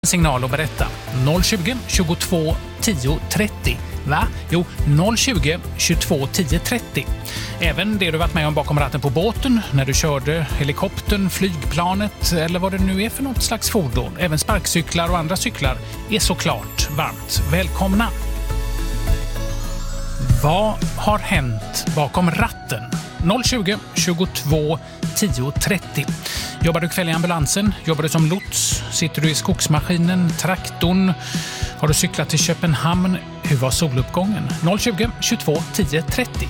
signal och berätta. 020 22 10 30. Va? Jo, 020 22 10 30. Även det du varit med om bakom ratten på båten, när du körde helikoptern, flygplanet eller vad det nu är för något slags fordon. Även sparkcyklar och andra cyklar är såklart varmt välkomna. Vad har hänt bakom ratten? 020 22 10 30. Jobbar du kväll i ambulansen? Jobbar du som lots? Sitter du i skogsmaskinen, traktorn? Har du cyklat till Köpenhamn? Hur var soluppgången? 020 22 10 30.